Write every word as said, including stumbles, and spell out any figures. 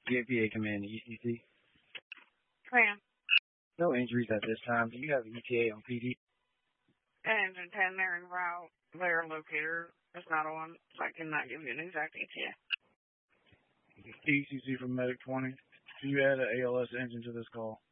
G M P A Command, E C C. Ma'am. No injuries at this time. Do you have E T A on P D? Engine ten, they're en route. Their locator is not on, so I cannot give you an exact E T A. E C C from Medic twenty. Can you add an A L S engine to this call?